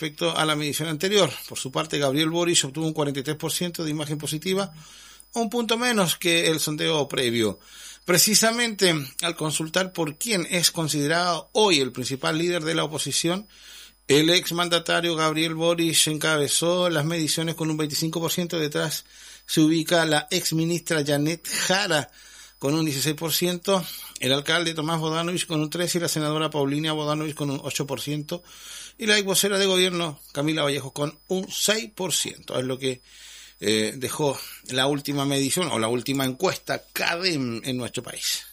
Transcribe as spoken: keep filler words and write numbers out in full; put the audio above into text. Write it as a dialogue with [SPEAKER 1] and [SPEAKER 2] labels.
[SPEAKER 1] respecto a la medición anterior. Por su parte, Gabriel Boric obtuvo un cuarenta y tres por ciento de imagen positiva, un punto menos que el sondeo previo. Precisamente al consultar por quién es considerado hoy el principal líder de la oposición, el exmandatario Gabriel Boric encabezó las mediciones con un veinticinco por ciento, detrás se ubica la exministra Janet Jara con un dieciséis por ciento, el alcalde Tomás Bodanovich con un tres por ciento y la senadora Paulina Bodanovich con un ocho por ciento y la ex vocera de gobierno Camila Vallejo con un seis por ciento. Es lo que eh, dejó la última medición o la última encuesta C A D E M en nuestro país.